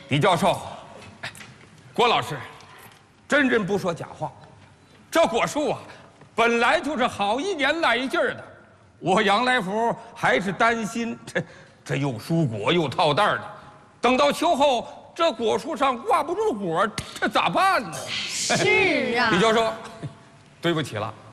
李教授，郭老师，真人不说假话，这果树啊，本来就是好一年赖一劲儿的。我杨来福还是担心这又疏果又套袋的，等到秋后这果树上挂不住果，这咋办呢？ 是啊， 李教授，对不起了。